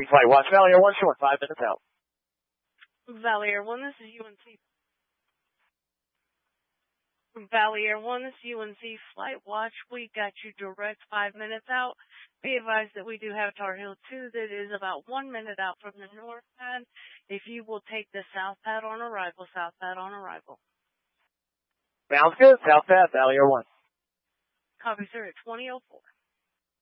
Flight Watch, Valley Air 1 short, 5 minutes out. Valley Air 1, this is UNC. Valley Air 1, this is UNC Flight Watch. We got you direct 5 minutes out. Be advised that we do have Tar Heel 2 that is about 1 minute out from the north pad. If you will take the south pad on arrival, south pad on arrival. Sounds good. South pad, Valley Air 1. Copy, sir, at 20:04.